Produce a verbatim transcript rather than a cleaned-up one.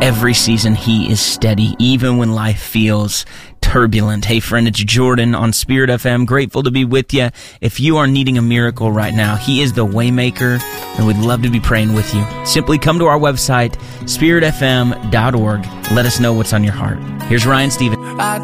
every season He is steady, even when life feels turbulent. Hey friend, it's Jordan on Spirit F M. Grateful to be with you. If you are needing a miracle right now, He is the Waymaker, and we'd love to be praying with you. Simply come to our website, spirit f m dot org. Let us know what's on your heart. Here's Ryan Stevens. I